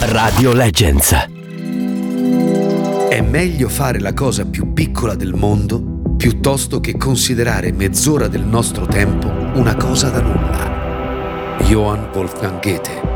Radio Legends. È meglio fare la cosa più piccola del mondo piuttosto che considerare mezz'ora del nostro tempo una cosa da nulla. Johann Wolfgang Goethe.